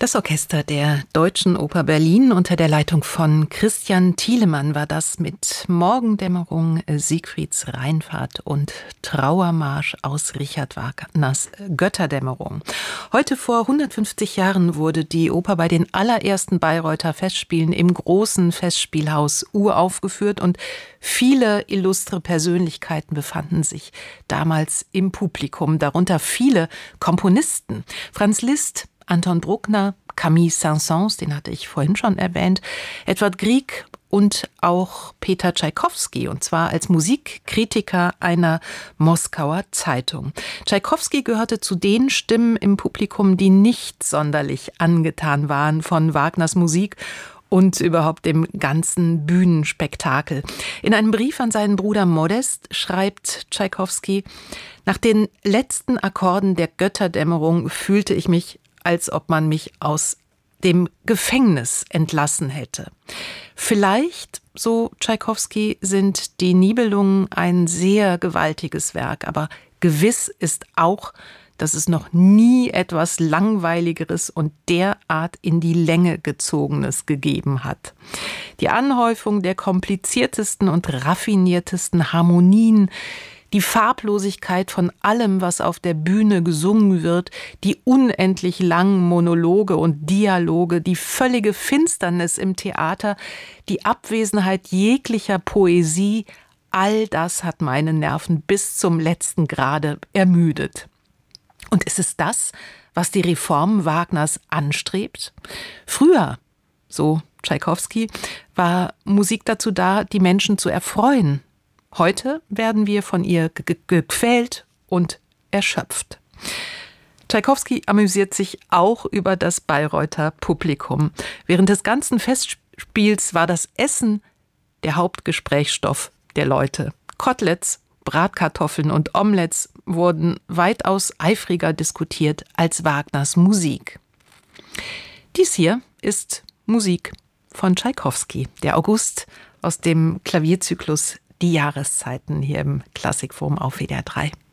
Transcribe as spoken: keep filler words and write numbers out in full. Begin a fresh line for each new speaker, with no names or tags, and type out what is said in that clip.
Das Orchester der Deutschen Oper Berlin unter der Leitung von Christian Thielemann war das mit Morgendämmerung, Siegfrieds Rheinfahrt und Trauermarsch aus Richard Wagners Götterdämmerung. Heute vor hundertfünfzig Jahren wurde die Oper bei den allerersten Bayreuther Festspielen im großen Festspielhaus uraufgeführt und viele illustre Persönlichkeiten befanden sich damals im Publikum, darunter viele Komponisten. Franz Liszt, Anton Bruckner, Camille Saint-Saëns, den hatte ich vorhin schon erwähnt, Edvard Grieg und auch Peter Tschaikowski, und zwar als Musikkritiker einer Moskauer Zeitung. Tschaikowski gehörte zu den Stimmen im Publikum, die nicht sonderlich angetan waren von Wagners Musik und überhaupt dem ganzen Bühnenspektakel. In einem Brief an seinen Bruder Modest schreibt Tschaikowski: Nach den letzten Akkorden der Götterdämmerung fühlte ich mich, als ob man mich aus dem Gefängnis entlassen hätte. Vielleicht, so Tschaikowski, sind die Nibelungen ein sehr gewaltiges Werk, aber gewiss ist auch, dass es noch nie etwas Langweiligeres und derart in die Länge gezogenes gegeben hat. Die Anhäufung der kompliziertesten und raffiniertesten Harmonien, die Farblosigkeit von allem, was auf der Bühne gesungen wird, die unendlich langen Monologe und Dialoge, die völlige Finsternis im Theater, die Abwesenheit jeglicher Poesie, all das hat meine Nerven bis zum letzten Grade ermüdet. Und ist es das, was die Reform Wagners anstrebt? Früher, so Tschaikowski, war Musik dazu da, die Menschen zu erfreuen. Heute werden wir von ihr ge- gequält und erschöpft. Tschaikowski amüsiert sich auch über das Bayreuther Publikum. Während des ganzen Festspiels war das Essen der Hauptgesprächsstoff der Leute. Koteletts, Bratkartoffeln und Omelettes wurden weitaus eifriger diskutiert als Wagners Musik. Dies hier ist Musik von Tschaikowski, der August aus dem Klavierzyklus Die Jahreszeiten hier im Klassikforum auf W D R drei.